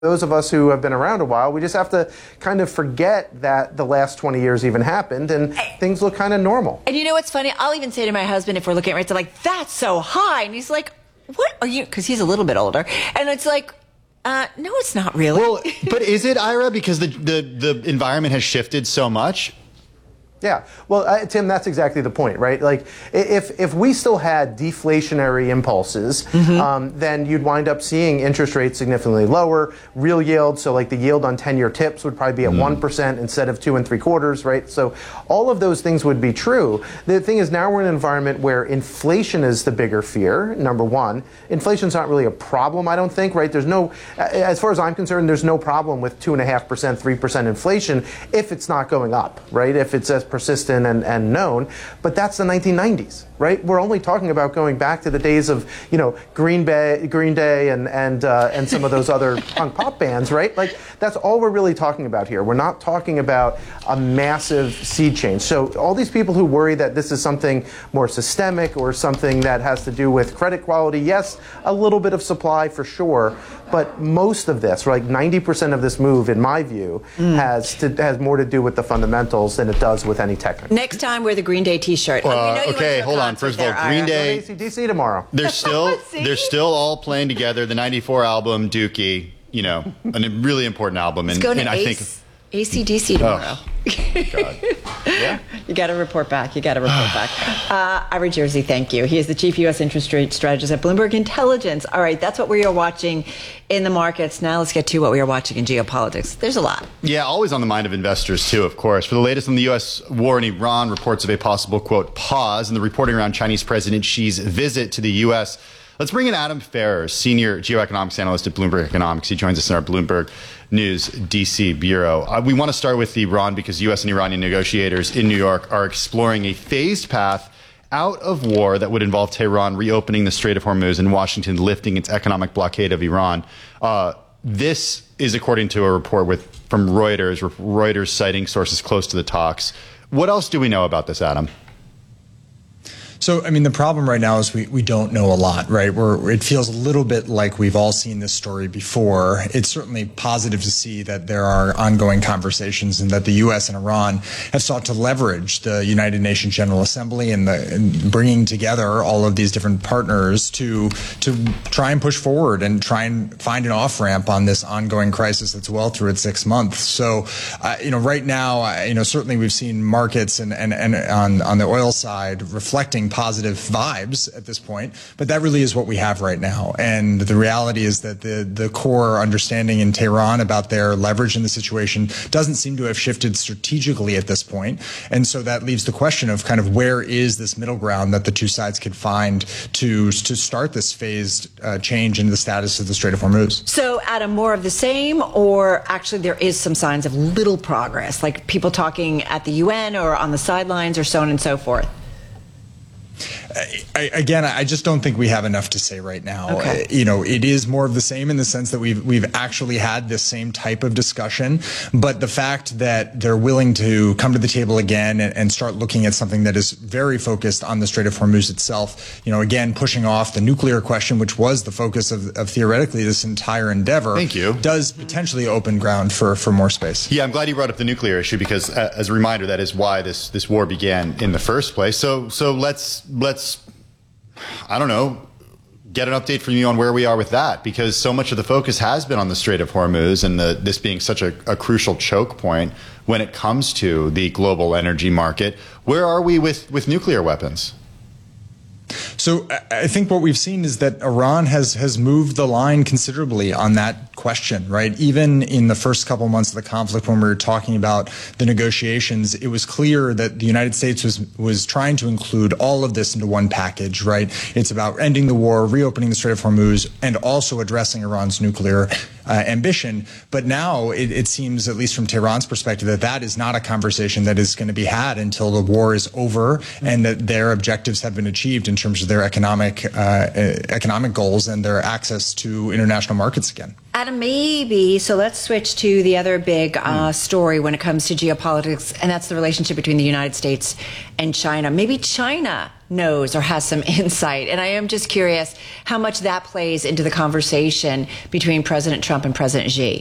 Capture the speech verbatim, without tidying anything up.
Those of us who have been around a while, we just have to kind of forget that the last twenty years even happened, and things look kind of normal. And you know what's funny? I'll even say to my husband, if we're looking at rates, I'm like, that's so high. And he's like, what are you? Because he's a little bit older. And it's like, uh, no, it's not really. Well, but is it, Ira? Because the, the, the environment has shifted so much? Yeah, well, uh, Tim, that's exactly the point, right? Like, if if we still had deflationary impulses, mm-hmm. um, then you'd wind up seeing interest rates significantly lower, real yield. So, like the yield on ten-year tips would probably be at one mm. percent instead of two and three quarters, right? So, all of those things would be true. The thing is, now we're in an environment where inflation is the bigger fear. Number one, inflation's not really a problem, I don't think, right? There's no, as far as I'm concerned, there's no problem with two and a half percent, three percent inflation if it's not going up, right? If it's as persistent and, and known, but that's the nineteen nineties, right? We're only talking about going back to the days of, you know, Green Bay, Green Day, and and uh, and some of those other punk pop bands, right? Like, that's all we're really talking about here. We're not talking about a massive sea change. So all these people who worry that this is something more systemic or something that has to do with credit quality, yes, a little bit of supply for sure, but most of this, like ninety percent of this move, in my view, mm. has to, has more to do with the fundamentals than it does with any technical. Next time, wear the Green Day T-shirt. Uh, oh, okay, hold on. First of all, there, Green Day, A C D C tomorrow. They're still they're still all playing together. The ninety-four album, Dookie, you know, a really important album, and, and I think A C D C tomorrow. Oh, God. Yeah. You got to report back. You got to report back. Uh, Ira Jersey, thank you. He is the chief U S interest rate strategist at Bloomberg Intelligence. All right, that's what we are watching in the markets. Now let's get to what we are watching in geopolitics. There's a lot. Yeah, always on the mind of investors, too, of course. For the latest on the U S war in Iran, reports of a possible, quote, pause in the reporting around Chinese President Xi's visit to the U S. Let's bring in Adam Ferrer, senior geoeconomics analyst at Bloomberg Economics. He joins us in our Bloomberg News D C bureau. Uh, we want to start with Iran because U S and Iranian negotiators in New York are exploring a phased path out of war that would involve Tehran reopening the Strait of Hormuz and Washington lifting its economic blockade of Iran. Uh, this is according to a report with from Reuters, Reuters citing sources close to the talks. What else do we know about this, Adam? So, I mean, the problem right now is we, we don't know a lot, right? We're, it feels a little bit like we've all seen this story before. It's certainly positive to see that there are ongoing conversations and that the U S and Iran have sought to leverage the United Nations General Assembly and, the, and bringing together all of these different partners to to try and push forward and try and find an off-ramp on this ongoing crisis that's well through its six months. So, uh, you know, right now, uh, you know, certainly we've seen markets and, and, and on, on the oil side reflecting positive vibes at this point, but that really is what we have right now. And the reality is that the the core understanding in Tehran about their leverage in the situation doesn't seem to have shifted strategically at this point. And so that leaves the question of kind of where is this middle ground that the two sides could find to to start this phased uh, change in the status of the Strait of Hormuz. So, Adam, more of the same, or actually there is some signs of little progress, like people talking at the U N or on the sidelines or so on and so forth? I, again, I just don't think we have enough to say right now. Okay. You know, it is more of the same in the sense that we've we've actually had this same type of discussion. But the fact that they're willing to come to the table again and, and start looking at something that is very focused on the Strait of Hormuz itself, you know, again, pushing off the nuclear question, which was the focus of, of theoretically this entire endeavor, Thank you. does potentially open ground for, for more space. Yeah, I'm glad you brought up the nuclear issue because, uh, as a reminder, that is why this this war began in the first place. So so let's let's. I don't know, get an update from you on where we are with that, because so much of the focus has been on the Strait of Hormuz and the, this being such a, a crucial choke point when it comes to the global energy market. Where are we with, with nuclear weapons? So I think what we've seen is that Iran has has moved the line considerably on that question, right? Even in the first couple months of the conflict, when we were talking about the negotiations, it was clear that the United States was was trying to include all of this into one package, right? It's about ending the war, reopening the Strait of Hormuz, and also addressing Iran's nuclear uh, ambition. But now it, it seems, at least from Tehran's perspective, that that is not a conversation that is going to be had until the war is over and that their objectives have been achieved in terms of their economic uh, economic goals and their access to international markets again. Adam, maybe, so let's switch to the other big uh, mm. story when it comes to geopolitics, and that's the relationship between the United States and China. Maybe China knows or has some insight, and I am just curious how much that plays into the conversation between President Trump and President Xi.